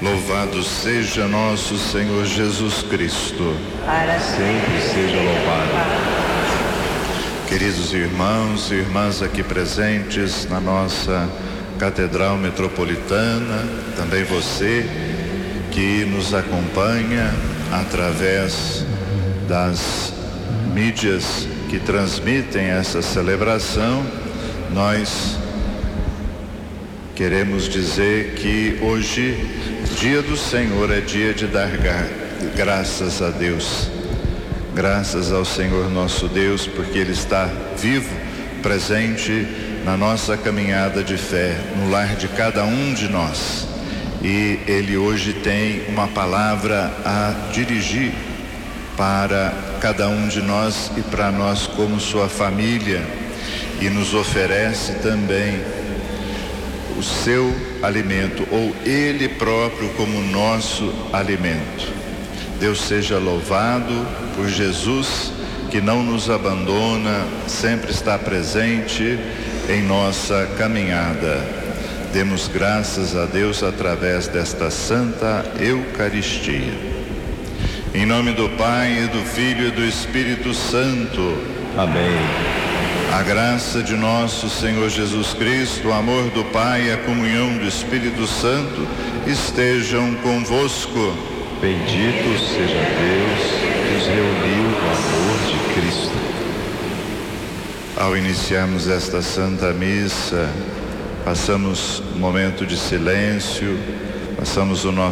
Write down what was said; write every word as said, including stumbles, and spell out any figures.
Louvado seja nosso Senhor Jesus Cristo. Para sempre seja louvado. Queridos irmãos e irmãs aqui presentes na nossa Catedral Metropolitana, também você que nos acompanha através das mídias que transmitem essa celebração, nós queremos dizer que hoje, dia do Senhor, é dia de dar graças a Deus. Graças ao Senhor nosso Deus, porque Ele está vivo, presente na nossa caminhada de fé, no lar de cada um de nós. E Ele hoje tem uma palavra a dirigir para cada um de nós e para nós como sua família, e nos oferece também o seu alimento, ou Ele próprio como nosso alimento. Deus seja louvado por Jesus, que não nos abandona, sempre está presente em nossa caminhada. Demos graças a Deus através desta Santa Eucaristia. Em nome do Pai, e do Filho e do Espírito Santo. Amém. A graça de nosso Senhor Jesus Cristo, o amor do Pai e a comunhão do Espírito Santo estejam convosco. Bendito seja Deus que nos reuniu no amor de Cristo. Ao iniciarmos esta Santa Missa, passamos um momento de silêncio, passamos o nosso